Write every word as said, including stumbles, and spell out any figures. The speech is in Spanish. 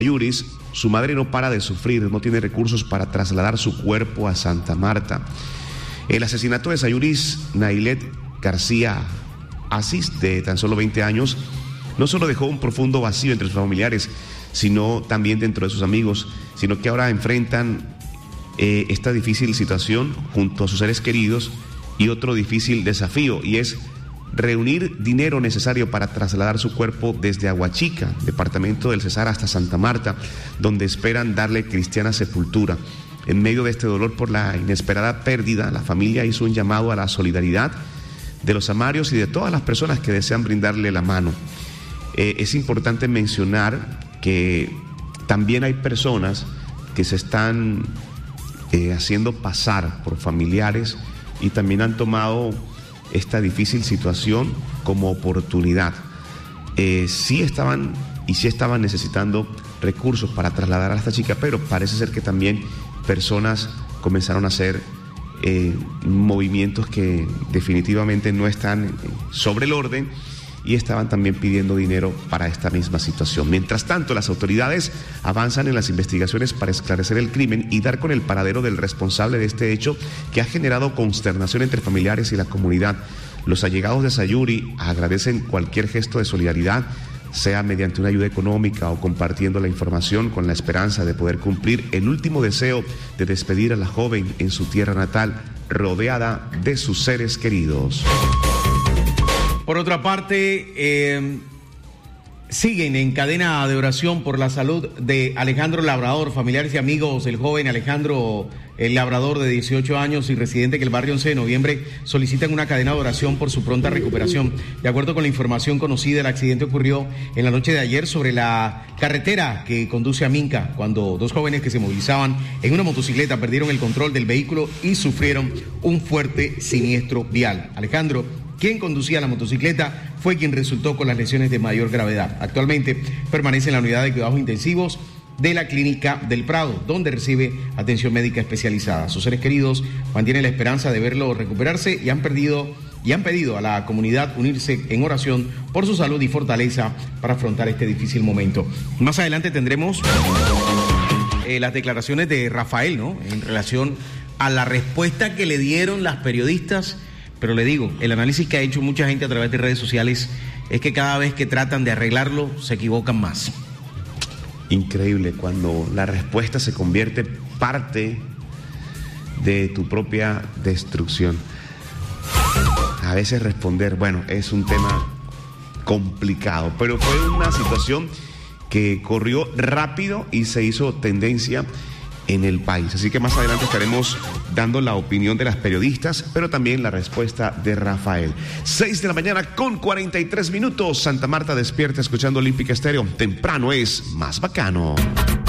Yuris, su madre no para de sufrir, no tiene recursos para trasladar su cuerpo a Santa Marta. El asesinato de Sayuris Nailet García Asís, de tan solo veinte años, no solo dejó un profundo vacío entre sus familiares, sino también dentro de sus amigos, sino que ahora enfrentan eh, esta difícil situación junto a sus seres queridos y otro difícil desafío, y es reunir dinero necesario para trasladar su cuerpo desde Aguachica, departamento del Cesar, hasta Santa Marta, donde esperan darle cristiana sepultura. En medio de este dolor por la inesperada pérdida, la familia hizo un llamado a la solidaridad de los amarios y de todas las personas que desean brindarle la mano. Eh, es importante mencionar que también hay personas que se están eh, haciendo pasar por familiares y también han tomado esta difícil situación como oportunidad. Eh, sí estaban y sí estaban necesitando recursos para trasladar a esta chica, pero parece ser que también personas comenzaron a hacer eh, movimientos que definitivamente no están sobre el orden y estaban también pidiendo dinero para esta misma situación. Mientras tanto, las autoridades avanzan en las investigaciones para esclarecer el crimen y dar con el paradero del responsable de este hecho que ha generado consternación entre familiares y la comunidad. Los allegados de Sayuri agradecen cualquier gesto de solidaridad, sea mediante una ayuda económica o compartiendo la información, con la esperanza de poder cumplir el último deseo de despedir a la joven en su tierra natal, rodeada de sus seres queridos. Por otra parte, eh, siguen en cadena de oración por la salud de Alejandro Labrador. Familiares y amigos del joven Alejandro el Labrador, de dieciocho años y residente en el barrio once de noviembre, solicitan una cadena de oración por su pronta recuperación. De acuerdo con la información conocida, el accidente ocurrió en la noche de ayer sobre la carretera que conduce a Minca, cuando dos jóvenes que se movilizaban en una motocicleta perdieron el control del vehículo y sufrieron un fuerte siniestro vial. Alejandro, quien conducía la motocicleta, fue quien resultó con las lesiones de mayor gravedad. Actualmente permanece en la unidad de cuidados intensivos de la Clínica del Prado, donde recibe atención médica especializada. Sus seres queridos mantienen la esperanza de verlo recuperarse y han perdido y han pedido a la comunidad unirse en oración por su salud y fortaleza para afrontar este difícil momento. Más adelante tendremos eh, las declaraciones de Rafael, ¿no?, en relación a la respuesta que le dieron las periodistas. Pero le digo, el análisis que ha hecho mucha gente a través de redes sociales es que cada vez que tratan de arreglarlo, se equivocan más. Increíble cuando la respuesta se convierte parte de tu propia destrucción. A veces responder, bueno, es un tema complicado, pero fue una situación que corrió rápido y se hizo tendencia en el país. Así que más adelante estaremos dando la opinión de las periodistas, pero también la respuesta de Rafael. seis de la mañana con cuarenta y tres minutos. Santa Marta despierta escuchando Olímpica Estéreo. Temprano es más bacano.